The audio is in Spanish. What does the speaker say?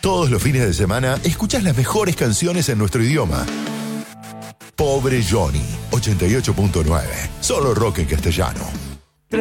Todos los fines de semana escuchás las mejores canciones en nuestro idioma. Pobre Johnny, 88.9. Solo rock en castellano.